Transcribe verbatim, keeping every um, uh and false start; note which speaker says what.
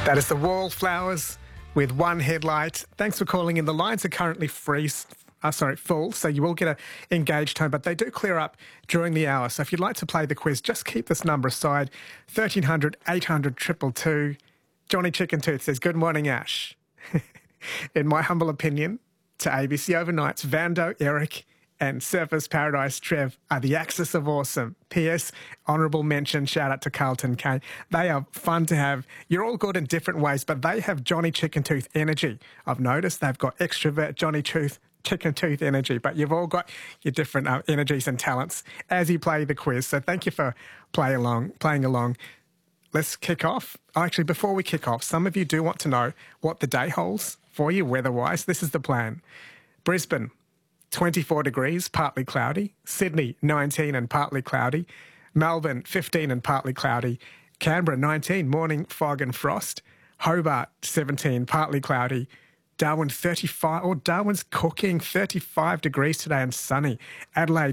Speaker 1: That is the Wallflowers with One Headlight. Thanks for calling in. The lines are currently free, uh, sorry, full, so you will get an engaged tone, but they do clear up during the hour. So if you'd like to play the quiz, just keep this number aside, thirteen hundred, eight hundred, two two two. Johnny Chicken Tooth says, good morning, Ash. In my humble opinion, to A B C Overnights, Vando, Eric and Surfers Paradise Trev are the axis of awesome. P S, honourable mention, shout out to Carlton Kane. They are fun to have. You're all good in different ways, but they have Johnny Chicken Tooth energy. I've noticed they've got extrovert Johnny Tooth, Chicken Tooth energy, but you've all got your different uh, energies and talents as you play the quiz. So thank you for play along, playing along. Let's kick off. Actually, before we kick off, some of you do want to know what the day holds for you weather-wise. This is the plan. Brisbane, twenty-four degrees, partly cloudy. Sydney, nineteen and partly cloudy. Melbourne, fifteen and partly cloudy. Canberra, nineteen, morning fog and frost. Hobart, seventeen, partly cloudy. Darwin, thirty-five, oh, Darwin's cooking, thirty-five degrees today and sunny. Adelaide,